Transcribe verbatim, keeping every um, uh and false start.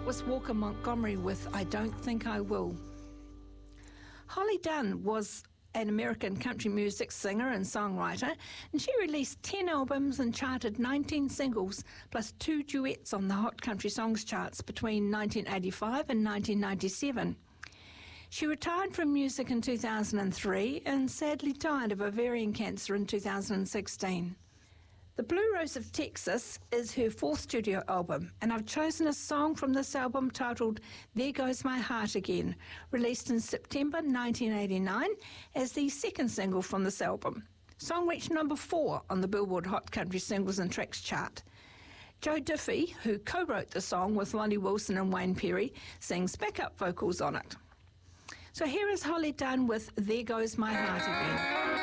was Walker Montgomery with I Don't Think I Will. Holly Dunn was an American country music singer and songwriter, and she released ten albums and charted nineteen singles, plus two duets on the Hot Country Songs charts between nineteen eighty-five and nineteen ninety-seven. She retired from music in two thousand three and sadly died of ovarian cancer in two thousand sixteen. The Blue Rose of Texas is her fourth studio album, and I've chosen a song from this album titled There Goes My Heart Again, released in September nineteen eighty-nine as the second single from this album. Song reached number four on the Billboard Hot Country Singles and Tracks chart. Joe Diffie, who co-wrote the song with Lonnie Wilson and Wayne Perry, sings backup vocals on it. So here is Holly Dunn with There Goes My Heart Again.